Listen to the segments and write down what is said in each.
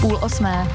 7:30.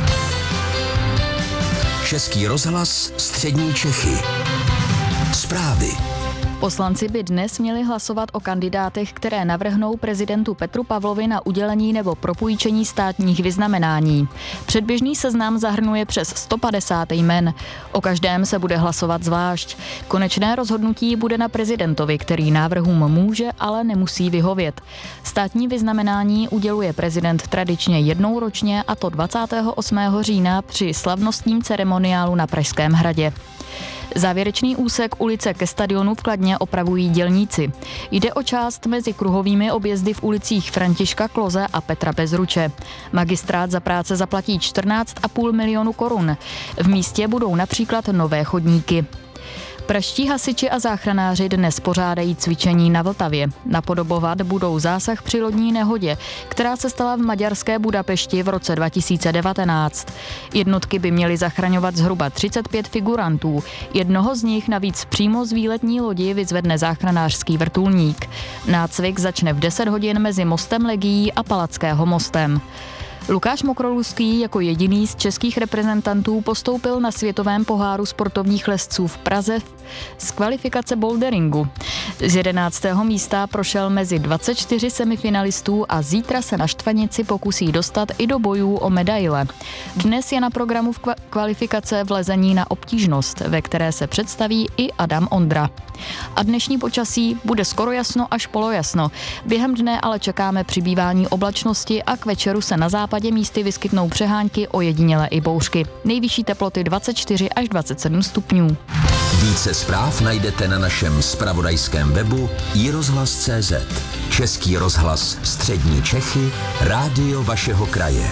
Český rozhlas Střední Čechy. Zprávy. Poslanci by dnes měli hlasovat o kandidátech, které navrhnou prezidentu Petru Pavlovi na udělení nebo propůjčení státních vyznamenání. Předběžný seznam zahrnuje přes 150 jmen. O každém se bude hlasovat zvlášť. Konečné rozhodnutí bude na prezidentovi, který návrhům může, ale nemusí vyhovět. Státní vyznamenání uděluje prezident tradičně jednou ročně, a to 28. října při slavnostním ceremoniálu na Pražském hradě. Závěrečný úsek ulice ke stadionu v Kladně opravují dělníci. Jde o část mezi kruhovými objezdy v ulicích Františka Kloze a Petra Bezruče. Magistrát za práce zaplatí 14,5 milionu korun. V místě budou například nové chodníky. Pražští hasiči a záchranáři dnes pořádají cvičení na Vltavě. Napodobovat budou zásah při lodní nehodě, která se stala v maďarské Budapešti v roce 2019. Jednotky by měly zachraňovat zhruba 35 figurantů. Jednoho z nich navíc přímo z výletní lodi vyzvedne záchranářský vrtulník. Nácvik začne v 10 hodin mezi mostem Legií a Palackého mostem. Lukáš Mokroluský jako jediný z českých reprezentantů postoupil na světovém poháru sportovních lezců v Praze z kvalifikace boulderingu. Z 11. místa prošel mezi 24 semifinalistů a zítra se na štvanici pokusí dostat i do bojů o medaile. Dnes je na programu kvalifikace v lezení na obtížnost, ve které se představí i Adam Ondra. A dnešní počasí bude skoro jasno až polojasno. Během dne ale čekáme přibývání oblačnosti a k večeru se na západě místy vyskytnou přehánky, ojedinělé i bouřky. Nejvyšší teploty 24 až 27 stupňů. Více zpráv najdete na našem zpravodajském webu iRozhlas.cz. Český rozhlas Střední Čechy, rádio vašeho kraje.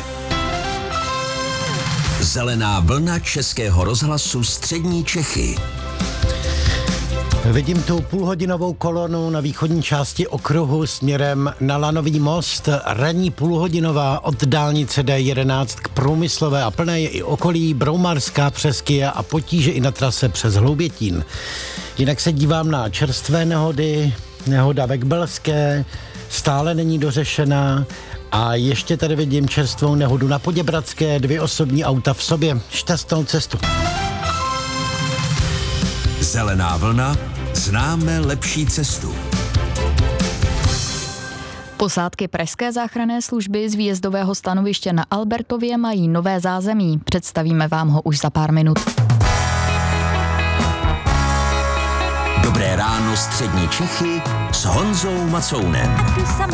Zelená vlna Českého rozhlasu Střední Čechy. Vidím tu půlhodinovou kolonu na východní části okruhu směrem na Lanový most. Ranní půlhodinová od dálnice D11 k Průmyslové a plné je i okolí Broumarská přes Kyje a potíže i na trase přes Hloubětín. Jinak se dívám na čerstvé nehody. Nehoda ve Kbelské stále není dořešená. A ještě tady vidím čerstvou nehodu na Poděbradské, 2 osobní auta v sobě. Šťastnou cestu. Zelená vlna, známe lepší cestu. Posádky pražské záchranné služby z výjezdového stanoviště na Albertově mají nové zázemí. Představíme vám ho už za pár minut. Dobré ráno Střední Čechy s Honzou Macounem.